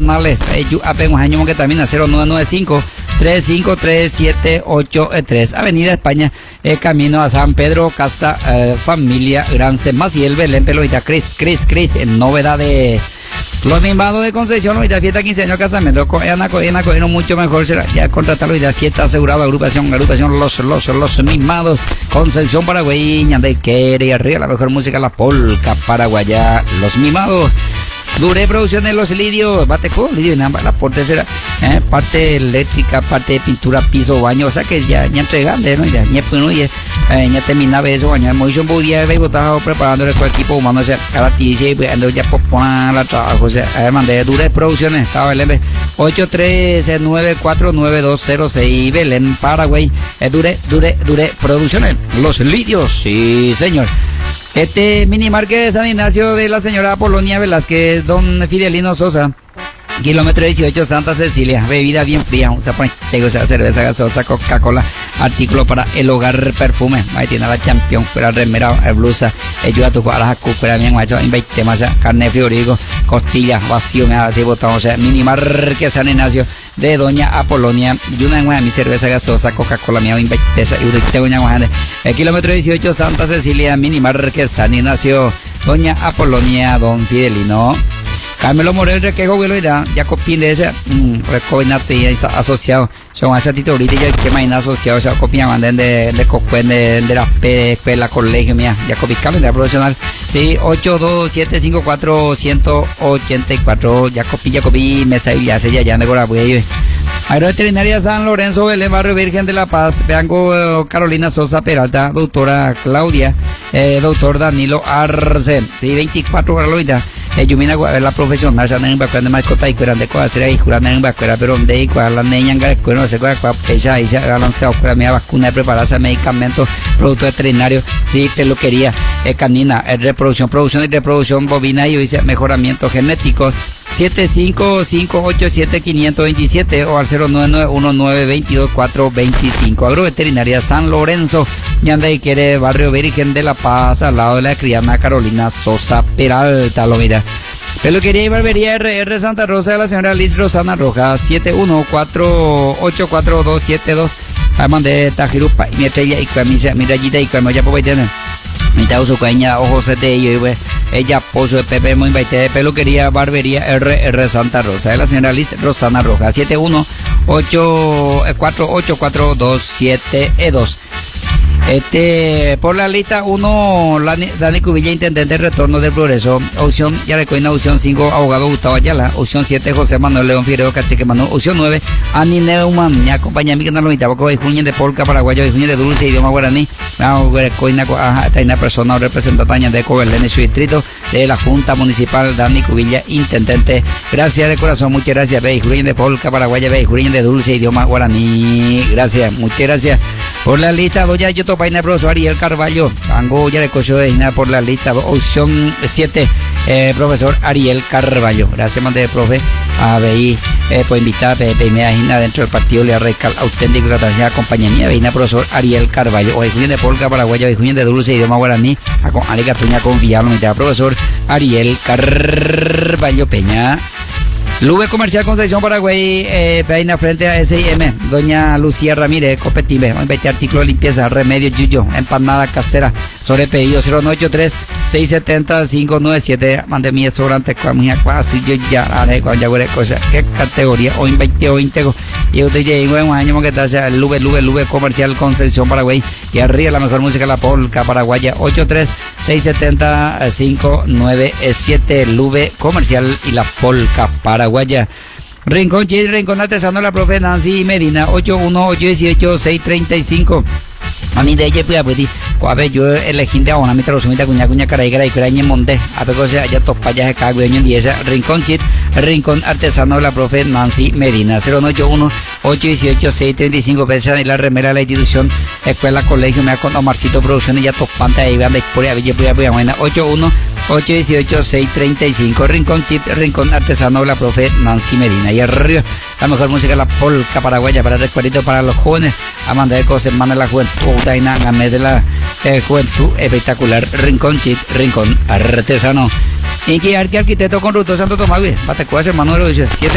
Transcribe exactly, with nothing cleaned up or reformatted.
artesanales. Ellos apenas año que también a cero nueve nueve cinco tres cinco tres siete ocho tres. Avenida España, eh, camino a San Pedro, casa eh, familia Gran Maciel, Belén, Pelotita, Cris, Cris, Cris, en novedades. Los mimados de Concepción, ahorita fiesta quince años, casamiento, Ana Coena, Coena, mucho mejor será ya contratarlo y fiesta asegurada, agrupación, agrupación, los, los, los mimados, Concepción, Paraguay, de Quere y arriba, la mejor música, la polca paraguaya, los mimados. Dure Producciones, Los Lidios, Bateco, Lidio, la parte será, eh, parte eléctrica, parte de pintura, piso, baño, o sea que ya, ya entregando, ¿no? Ya, ya, pues, ya, eh, ya terminaba eso, baño, muy un día, y estaba preparando el equipo humano, o sea, cada ticia, y ando ya por la trabajo, o sea, eh, mandé Dure Producciones, estaba Belén, ocho tres nueve cuatro nueve dos cero seis, Belén, Paraguay, eh, Dure, Dure, Dure Producciones, Los Lidios, sí, señor. Este minimarket de San Ignacio de la señora Apolonia Velázquez, don Fidelino Sosa, kilómetro dieciocho, Santa Cecilia, bebida bien fría, o sea, o sea, cerveza gaseosa, Coca-Cola, artículo para el hogar, perfume, ahí tiene la champion, fuera remera, blusa, ayuda a tu cuadras, fuera bien, macho, invite más, carne frigorífico, costillas, vacío, me así botamos, o sea, minimarket San Ignacio de doña Apolonia, y una en mi cerveza gaseosa, Coca-Cola, mi invite, y doña Juan, el kilómetro dieciocho, Santa Cecilia, minimarket San Ignacio, doña Apolonia, don Fidelino. Carmelo Morel, Requejo, Veloidad, Jacopín de ese, recobinate asociado, son ese título ahorita ya que más asociado, ya copian de, de, de Cocuen, de, de la P, escuela, colegio, mía, Jacopín de profesional, sí, ocho dos siete cinco cuatro uno ocho cuatro, Jacopín, Jacopín, Mesa y ya se ya ya de Gorabuey. Agroveterinaria San Lorenzo, Belén, Barrio Virgen de la Paz, Veango, Carolina Sosa Peralta, doctora Claudia, eh, doctor Danilo Arce, sí, veinticuatro horas loida. Eh, yo vine a ver la profesional, se andan en vacuera de mascota y cueran de cosas, y jurando en vacuera, pero donde y cuál la niña en vacuera, no sé cuál, cuál, pecha, y se ha lanzado fuera mi vacuna de prepararse medicamentos, productos veterinarios, sí, peluquería, eh, canina, eh, reproducción, producción y reproducción bovina y dice mejoramientos genéticos. siete cinco cinco ocho siete cinco dos siete o al cero nueve nueve uno nueve dos dos cuatro dos cinco. Agroveterinaria San Lorenzo, Ñanda y quiere Barrio Virgen de la Paz, al lado de la criana Carolina Sosa Peralta, lo mira. Peluquería y barbería R R Santa Rosa de la señora Liz Rosana Rojas, siete uno cuatro ocho cuatro dos siete dos. Además de Tajirupa y mi estrella y camisa, mi rayita y camisa, ya puedo tener. Mitad uso caña, ojos de ello, y ella pozo de Pepe, muy baite de peluquería, barbería R R Santa Rosa de la señora Liz Rosana Rojas, siete uno ocho cuatro ocho cuatro dos siete dos. Este, por la lista uno, Dani Cubilla, intendente de Retorno del Progreso, opción, ya recogiendo opción cinco, abogado Gustavo Ayala, opción siete, José Manuel León Figueroa, Cacique Manuel, opción nueve, Ani Neumann, ya acompaña a mí que no lo invitaba, porque hay junio de polca paraguayo, hay junio de dulce, idioma guaraní, está una persona o representante de Coberlen en su distrito, de la Junta Municipal, Dani Cubilla, intendente, gracias de corazón, muchas gracias, ve, junio de polca paraguaya, ve, junio de dulce, idioma guaraní, gracias, muchas gracias. Por la lista, doña Yoto Paina, profesor Ariel Carballo, Ango ya le cogió de por la lista, opción siete, eh, profesor Ariel Carballo, gracias, mande profe, a ver, eh, pues invitar, eh, me imagina dentro del partido le arrecal auténtico que acompañanía, veina profesor Ariel Carballo, hoy junio de polca paraguaya, hoy junio de dulce, idioma guaraní, a con Arica Tuña con Villano, mitad profesor Ariel Carballo Peña. Lube Comercial Concepción Paraguay, eh, peina frente a S I M, doña Lucía Ramírez, Copetime, veinte artículos de limpieza, remedio yuyo, empanada casera, sobre pedido cero nueve ocho tres seis siete cero cinco nueve siete, mande mi sobrante con mi así yo ya haré con ya cosa, qué categoría, hoy veinte o veinte, y usted llega en un año que está el Lube, Lube, Lube Comercial Concepción Paraguay, y arriba la mejor música, la polca paraguaya, ocho tres seis siete cero cinco nueve siete, Lube Comercial y la polca paraguaya. Guaya. Rincón Chile, Rincón Artesano, la profe Nancy Medina, ocho uno ocho uno seis tres cinco. A mí de ella, pues, pues, a ver, yo elegí de ahora, mi trasumita, cuña, cuña, cara y cara y cara y monte, a ver, cosa, ya topa, ya se cago, y ese Rincón Chit, Rincón Artesano, la profe Nancy Medina, cero nueve ocho uno ocho uno ocho seis tres cinco, pesan y la remera de la institución, escuela, colegio, me da con Omarcito Producciones, ya topante, ahí vean, de por ahí, ya, ya, ya, buena, ocho uno ocho uno ocho seis tres cinco, Rincón Chip, Rincón Artesano, la profe Nancy Medina, y arriba, la mejor música, la polca paraguaya, para el recuerdito para los jóvenes, a mandar cosas, manda la juventud, y nada, de la eh, juventud espectacular, Rincón Chip, Rincón Artesano. Y que arquitecto con Ruto Santo Tomás, Patecuas, hermano de los siete.